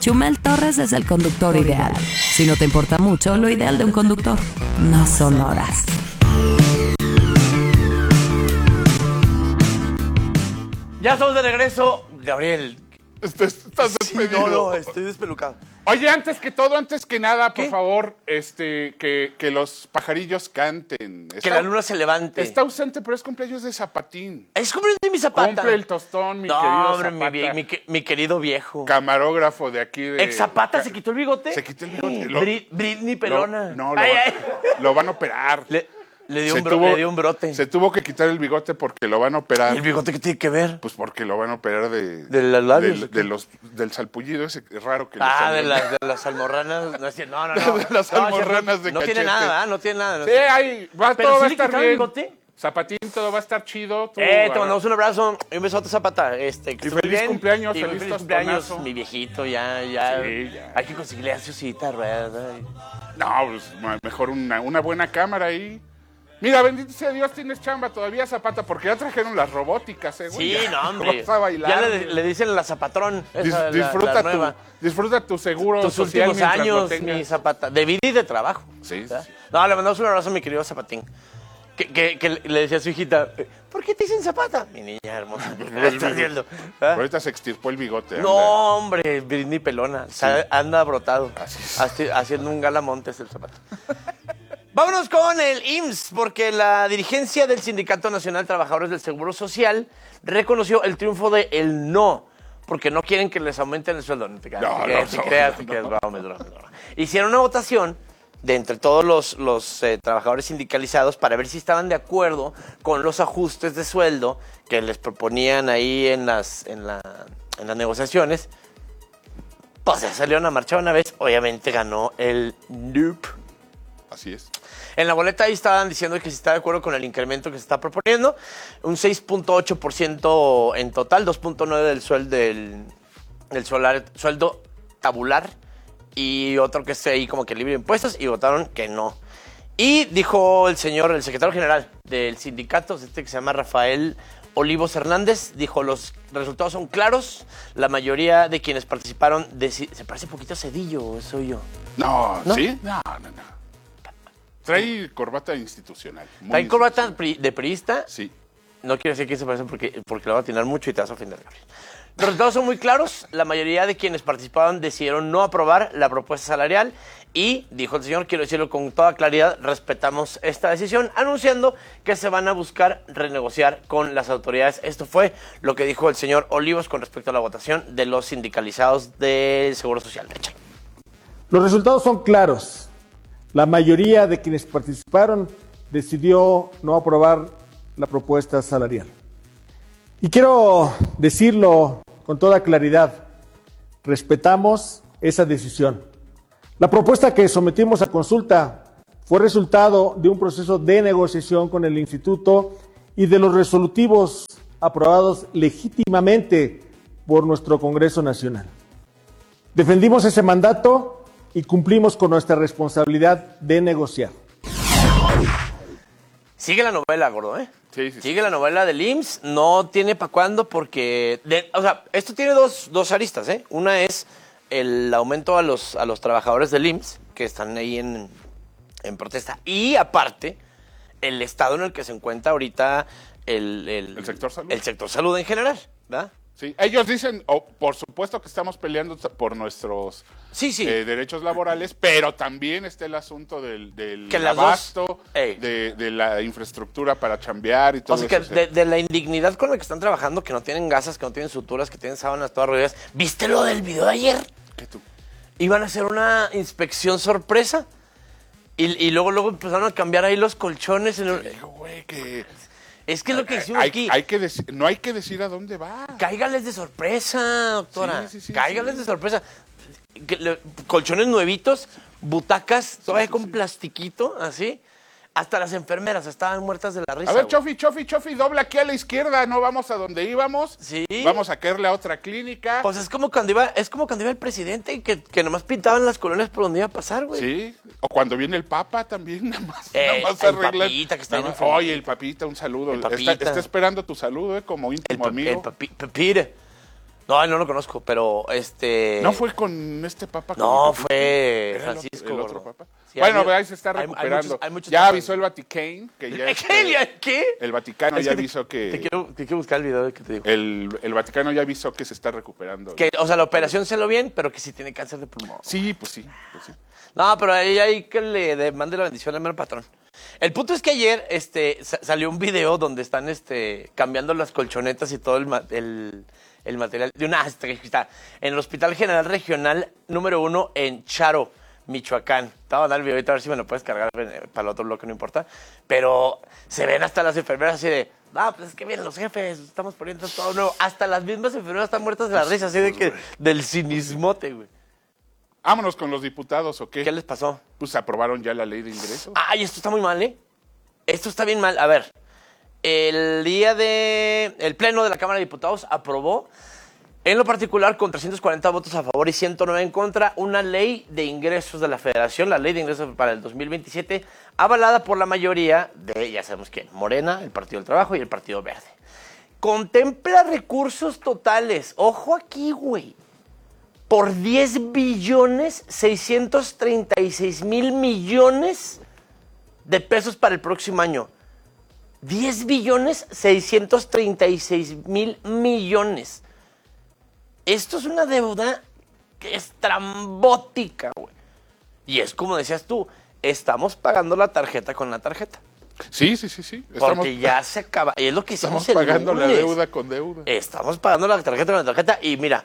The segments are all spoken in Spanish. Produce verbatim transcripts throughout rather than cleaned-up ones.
Chumel Torres es el conductor ideal. Si no te importa mucho, lo ideal de un conductor no son horas. Ya estamos de regreso. Gabriel. Estás, estás despedido. Sí, no, no, estoy despelucado. Oye, antes que todo, antes que nada, ¿Qué? por favor, este, que, que los pajarillos canten. Que Está, la luna se levante. está ausente, pero es cumpleaños de Zapatín. Es cumpleaños de mi Zapata. Cumple el tostón, mi no, querido hombre, Zapata. mi, vie- mi, que- mi querido viejo. Camarógrafo de aquí de... ¿Ex Zapata Ca- se quitó el bigote? Se quitó el bigote. Lo- Bri- Britney Pelona. Lo, no, lo, Ay, va- ay. lo van a operar. Le, le dio Se un bro- tuvo- le dio un brote. Se tuvo que quitar el bigote porque lo van a operar. ¿Y el bigote qué tiene que ver? Pues porque lo van a operar de... ¿De los labios? del- de los, del salpullido ese raro que le Ah, salió. de las, de las almorranas. No, es cierto, no, no. no. De las No, es cierto, almorranas de No tiene cachete. nada, ¿verdad? No tiene nada. no Sí, tiene- ahí va, Pero todo sí va a le estar quitaron el bien. bigote. Zapatín, todo va a estar chido. Tú, Eh, te a- mandamos un abrazo y un besote, Zapata. Este, que Y estés feliz bien. cumpleaños, Y feliz feliz cumpleaños, tostonazo. mi viejito, ya, ya. Sí, ya. Hay que conseguirle a su cita, ¿verdad? No, pues ma- mejor una, una buena cámara ahí. Mira, bendito sea Dios, tienes chamba todavía, Zapata, porque ya trajeron las robóticas, eh, güey. Sí, Ya no, hombre. vas a bailar, Ya le, güey. le dicen la Zapatrón. Dis- Esa, la- disfruta, la tu, nueva. disfruta tu seguro Tus social últimos mientras lo años, tengas. mi Zapata. De vida y de trabajo. Sí, ¿verdad? sí. No, le mandamos un abrazo a mi querido Zapatín. Que, que, que le decía a su hijita, ¿por qué te dicen Zapata? Mi niña hermosa, ¿qué estás haciendo? ¿Ah? Ahorita se extirpó el bigote. anda. No, hombre, Britney Pelona. O sea, anda brotado. Así es. Haci- haciendo un galamontes el Zapata. Vámonos con el I M S S, porque la dirigencia del Sindicato Nacional de Trabajadores del Seguro Social reconoció el triunfo de el no, porque no quieren que les aumenten el sueldo. No te creas, No, te creas, no, te no, creas, no, te creas, no. broma, es broma, es broma. Hicieron una votación de entre todos los, los eh, trabajadores sindicalizados para ver si estaban de acuerdo con los ajustes de sueldo que les proponían ahí en las, en la, en las negociaciones. Pues ya salieron a marchar una vez. Obviamente ganó el nope. Así es. En la boleta ahí estaban diciendo que si está de acuerdo con el incremento que se está proponiendo, un seis punto ocho por ciento en total, dos punto nueve por ciento del sueldo, del, del solar- sueldo tabular y otro que esté ahí como que libre de impuestos, y votaron que no. Y dijo el señor, el secretario general del sindicato, este que se llama Rafael Olivos Hernández, dijo, los resultados son claros, la mayoría de quienes participaron, deci- se parece un poquito a Cedillo, soy yo. No, ¿No? ¿sí? No, no, no. Trae corbata institucional. muy ¿Trae corbata institucional. pri- de priista? Sí. No quiero decir que se parecen porque, porque lo va a atinar mucho y te vas a ofender, Gabriel. Los resultados son muy claros. La mayoría de quienes participaban decidieron no aprobar la propuesta salarial y, dijo el señor, quiero decirlo con toda claridad, respetamos esta decisión, anunciando que se van a buscar renegociar con las autoridades. Esto fue lo que dijo el señor Olivos con respecto a la votación de los sindicalizados del Seguro Social. Échale. Los resultados son claros. La mayoría de quienes participaron decidió no aprobar la propuesta salarial. Y quiero decirlo con toda claridad, respetamos esa decisión. La propuesta que sometimos a consulta fue resultado de un proceso de negociación con el instituto y de los resolutivos aprobados legítimamente por nuestro Congreso Nacional. Defendimos ese mandato y cumplimos con nuestra responsabilidad de negociar. Sigue la novela, gordo, ¿eh? Sí, sí, sí. Sigue la novela del I M S S, no tiene para cuándo porque... de- o sea, esto tiene dos, dos aristas, ¿eh? Una es el aumento a los, a los trabajadores del I M S S, que están ahí en, en protesta. Y aparte, el estado en el que se encuentra ahorita el... El, El sector salud. El sector salud en general, ¿verdad? Sí, ellos dicen, oh, por supuesto que estamos peleando t- por nuestros Sí, sí. eh, derechos laborales, pero también está el asunto del, del Que las dos- abasto, Ey. de, de la infraestructura para chambear y todo O sea, que eso. de, de la indignidad con la que están trabajando, que no tienen gasas, que no tienen suturas, que tienen sábanas todas rodeadas. ¿Viste lo del video de ayer? ¿Qué tú? Iban a hacer una inspección sorpresa y, y luego luego empezaron a cambiar ahí los colchones. En el- Digo, güey, que... Es que es lo que decimos hay, aquí. hay que deci- no hay que decir a dónde va. Cáigales de sorpresa, doctora. Sí, sí, sí, Cáigales sí. de sorpresa. Que le- colchones nuevitos, butacas, todavía con plastiquito, así. Hasta las enfermeras estaban muertas de la risa. A ver, güey. Chofi, Chofi, Chofi, dobla aquí a la izquierda, no vamos a donde íbamos. Sí. Vamos a caerle a otra clínica. Pues es como cuando iba, es como cuando iba el presidente que, que nomás pintaban las colonias por donde iba a pasar, güey. Sí, o cuando viene el Papa también, nada más, Eh, nada más el arreglan. Papita que está Nada ahí más- enfrente. Oye, el Papita, un saludo. El Está, Papita. está esperando tu saludo, eh, como El, íntimo pa- amigo. el papi- papire. No, no lo conozco, pero este... ¿No fue con este papa? No, con fue ¿Era el otro- Francisco. el otro gordo. papa? Sí, bueno, hay- ahí se está hay- hay recuperando. muchos- hay muchos ya papas. avisó el Vaticano que ya... este, ¿Qué? ¿Qué? el Vaticano Es ya que te- avisó Te que... quiero, te quiero buscar el video que te digo. El, el Vaticano ya avisó que se está recuperando. Que, o sea, la operación se lo bien, pero que sí tiene cáncer de pulmón. Sí, pues sí, pues sí. No, pero ahí hay que le de- mande la bendición al mero patrón. El punto es que ayer este, sa- salió un video donde están este, cambiando las colchonetas y todo el, ma- el, el material de una astra que está en el Hospital General Regional número uno en Charo, Michoacán. Te voy a mandar el video ahorita a ver si me lo puedes cargar eh, para el otro bloque, no importa. Pero se ven hasta las enfermeras así de, ah, pues es que vienen los jefes, estamos poniendo todo nuevo. Hasta las mismas enfermeras están muertas de la risa, así de que del cinismote, güey. Vámonos con los diputados, ¿o qué? ¿Qué les pasó? Pues aprobaron ya la ley de ingresos. Ay, esto está muy mal, ¿eh? Esto está bien mal. A ver, el día de... El Pleno de la Cámara de Diputados aprobó, en lo particular, con trescientos cuarenta votos a favor y ciento nueve en contra, una ley de ingresos de la Federación, la ley de ingresos para el dos mil veintisiete, avalada por la mayoría de, ya sabemos quién, Morena, el Partido del Trabajo y el Partido Verde. Contempla recursos totales. Ojo aquí, güey. Por diez billones seiscientos treinta y seis mil millones de pesos para el próximo año. diez billones seiscientos treinta y seis mil millones. Esto es una deuda que es trambótica, güey. Y es como decías tú, estamos pagando la tarjeta con la tarjeta. Sí, sí, sí, sí. Porque ya se acaba. Y es lo que hicimos Estamos el pagando la lunes. deuda con deuda. Estamos pagando la tarjeta con la tarjeta. Y mira,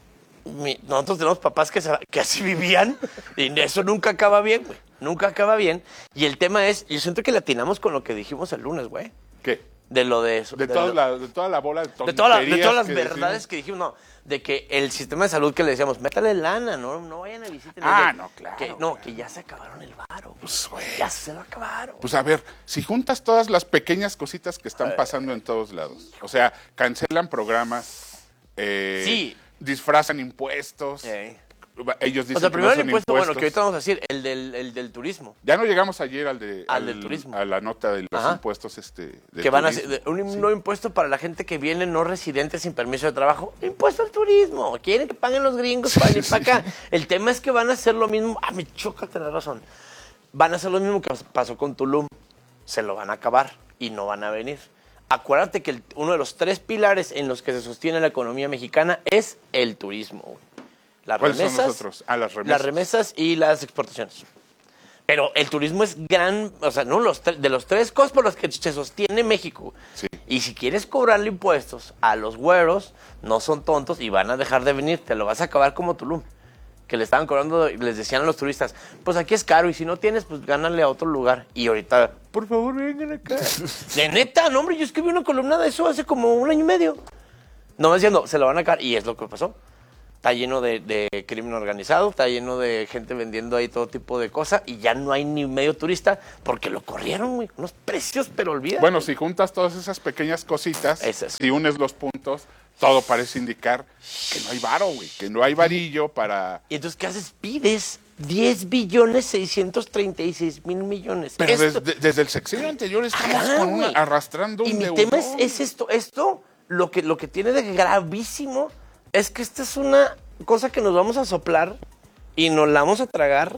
mi- nosotros tenemos papás que, se- que así vivían y eso nunca acaba bien, güey. Nunca acaba bien. Y el tema es, yo siento que le atinamos con lo que dijimos el lunes, güey. ¿Qué? De lo de eso. De, de toda lo- la, de toda la bola de de, toda la- de tonterías todas las que verdades decimos. que dijimos, no, de que el sistema de salud que le decíamos, métale lana, no, no vayan a visitar. Ah, no, claro, Que, no, claro. que ya se acabaron el varo. güey. Pues, güey. Ya se lo acabaron. Pues a ver, si juntas todas las pequeñas cositas que están pasando en todos lados, o sea, cancelan programas, eh, Sí. disfrazan impuestos, Eh. ellos dicen O sea, que primero no el son impuesto, bueno, que impuestos. ahorita vamos a decir, el del, el del turismo. Ya no llegamos ayer al de Al del turismo. a la nota de los Ajá. impuestos este de Que van a turismo. hacer un nuevo impuesto para la gente que viene no residente sin permiso de trabajo. Impuesto al turismo. Quieren que paguen los gringos para venir para acá. El tema es que van a hacer lo mismo. Ah, me choca tener razón. Van a hacer lo mismo que pasó con Tulum. Se lo van a acabar y no van a venir. Acuérdate que el- uno de los tres pilares en los que se sostiene la economía mexicana es el turismo. güey. Las ¿Cuáles son remesas, los otros? Ah, las remesas. Las remesas y las exportaciones. Pero el turismo es gran, o sea, no los tre- de los tres cosas por las que se sostiene México. Sí. Y si quieres cobrarle impuestos a los güeros, no son tontos y van a dejar de venir. Te lo vas a acabar como Tulum. Que le estaban cobrando, y les decían a los turistas, pues aquí es caro y si no tienes, pues gánale a otro lugar. Y ahorita, por favor, vengan acá. De neta, no, hombre, yo escribí una columna de eso hace como un año y medio. No me diciendo, se lo van a acabar. Y es lo que pasó. Está lleno de, de crimen organizado, está lleno de gente vendiendo ahí todo tipo de cosas y ya no hay ni medio turista porque lo corrieron, güey. Unos precios, pero olvida. Bueno, si juntas todas esas pequeñas cositas, Es eso. si unes los puntos, todo parece indicar que no hay varo, güey, que no hay varillo para... Y entonces, ¿qué haces? Pides diez billones seiscientos treinta y seis mil millones. Pero Esto- desde, desde el sexenio anterior estamos Ajá, con una- güey. arrastrando un Y mi deudor. tema es, es esto, esto lo que, lo que tiene de gravísimo es que esta es una cosa que nos vamos a soplar y nos la vamos a tragar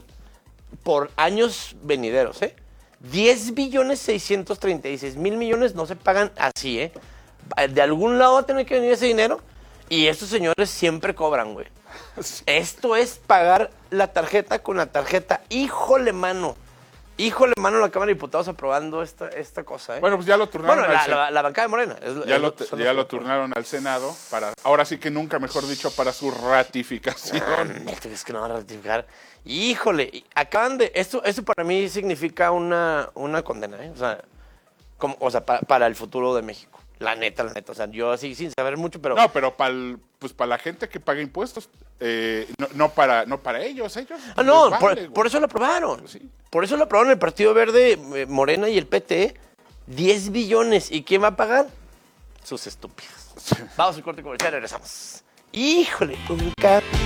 por años venideros, ¿eh? diez billones seiscientos treinta y seis mil millones no se pagan así, ¿eh? De algún lado va a tener que venir ese dinero y estos señores siempre cobran, güey. Esto es pagar la tarjeta con la tarjeta. Híjole, mano. Híjole, mano, la Cámara de Diputados aprobando esta, esta cosa, ¿eh? Bueno, pues ya lo turnaron Bueno, al la, Sen- la- la bancada de Morena. es- ya es lo, que son ya los- lo turnaron al Senado para, ahora sí que nunca, mejor dicho, para su ratificación. Neta, es que no van a ratificar. Híjole, y acaban de... Esto, esto para mí significa una, una condena, ¿eh? O sea, como, o sea para, para el futuro de México. La neta, la neta. O sea, yo así sin saber mucho, pero... No, pero para pues para la gente que paga impuestos, eh, no, no para no para ellos, ellos. Ah, no, les por, vale, güey. por eso lo aprobaron. Pues sí. Por eso lo aprobaron el Partido Verde, eh, Morena y el P T. diez billones. ¿Y quién va a pagar? Sus estúpidos. Vamos al corte comercial y regresamos. Híjole, me encanta.